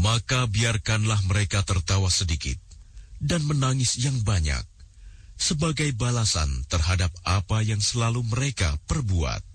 maka biarkanlah mereka tertawa sedikit dan menangis yang banyak sebagai balasan terhadap apa yang selalu mereka perbuat.